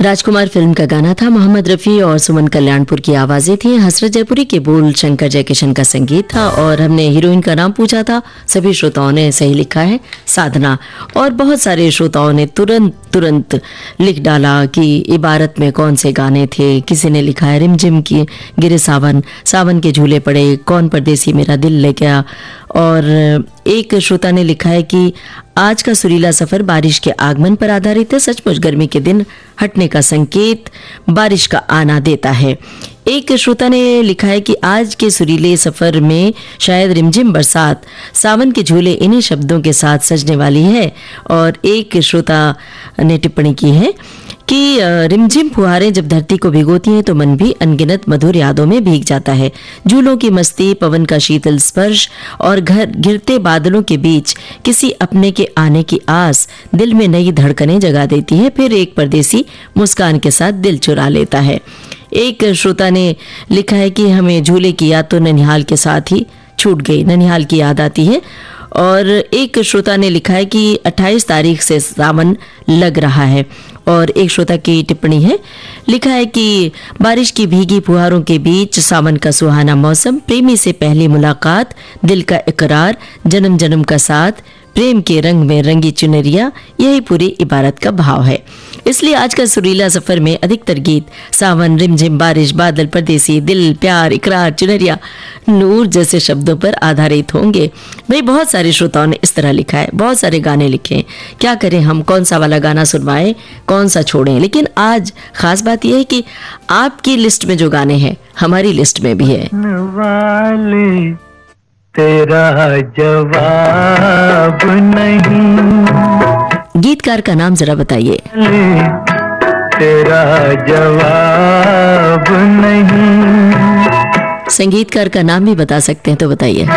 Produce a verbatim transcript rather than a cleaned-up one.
राजकुमार film का गाना था। मोहम्मद रफ़ी और सुमन कल्याणपुर की आवाजें थी। हसरत जयपुरी के बोल शंकर जयकिशन का संगीत था और हमने हीरोइन का नाम पूछा था। सभी श्रोताओं ने सही लिखा है, साधना। और बहुत सारे श्रोताओं ने तुरंत तुरंत लिख डाला कि इबारत में कौन से गाने थे। किसी ने लिखा है रिमझिम की गिरे सावन, सावन के झूले पड़े, कौन परदेसी मेरा दिल ले गया। और एक श्रोता ने लिखा है कि आज का सुरीला सफर बारिश के आगमन पर आधारित है। सचमुच गर्मी के दिन हटने का संकेत बारिश का आना देता है। एक श्रोता ने लिखा है कि आज के सुरीले सफर में शायद रिमझिम बरसात, सावन के झूले इन्हीं शब्दों के साथ सजने वाली है। और एक श्रोता ने टिप्पणी की है कि रिमझिम फुहारें जब धरती को भिगोती हैं तो मन भी अनगिनत मधुर यादों में भीग जाता है। झूलों की मस्ती, पवन का शीतल स्पर्श और घर गिरते बादलों के बीच किसी अपने के आने की आस दिल में नई धड़कनें जगा देती है। फिर एक परदेसी मुस्कान के साथ दिल चुरा लेता है। एक श्रोता ने लिखा है कि हमें झूले की याद तो ननिहाल के साथ ही छूट गई, ननिहाल की याद आती है। और एक श्रोता ने लिखा है कि अट्ठाईस तारीख से सावन लग रहा है। और एक श्रोता की टिप्पणी है, लिखा है कि बारिश की भीगी फुहारों के बीच सावन का सुहाना मौसम, प्रेमी से पहली मुलाकात, दिल का इकरार, जन्म जन्म का साथ, प्रेम के रंग में रंगी चुनरिया, यही पूरी इबारत का भाव है। इसलिए आज का सुरीला सफर में अधिकतर गीत सावन, रिमझिम, बारिश, बादल, परदेसी, दिल, प्यार, इकरार, चुनरिया, नूर जैसे शब्दों पर आधारित होंगे। भाई बहुत सारे श्रोताओं ने इस तरह लिखा है, बहुत सारे गाने लिखे। क्या करें हम, कौन सा वाला गाना सुनवाएं, कौन सा छोड़ें। लेकिन आज खास बात यह है कि आपकी लिस्ट में जो गाने हैं हमारी लिस्ट में भी है। तेरा जवाब नहीं। गीतकार का नाम जरा बताइए। तेरा जवाब नहीं। संगीतकार का नाम भी बता सकते हैं तो बताइए।